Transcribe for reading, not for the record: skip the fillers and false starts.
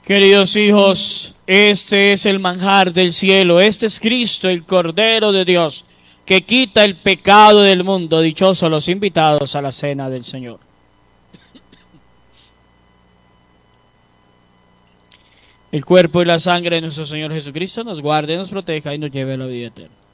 Queridos hijos, este es el manjar del cielo, este es Cristo, el Cordero de Dios, que quita el pecado del mundo. Dichosos los invitados a la cena del Señor. El cuerpo y la sangre de nuestro Señor Jesucristo nos guarde, nos proteja y nos lleve a la vida eterna.